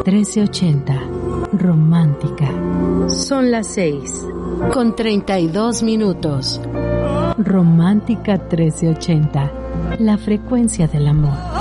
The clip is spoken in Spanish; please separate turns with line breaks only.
1380. Romántica.
Son las 6:32.
Romántica 1380. La frecuencia del amor.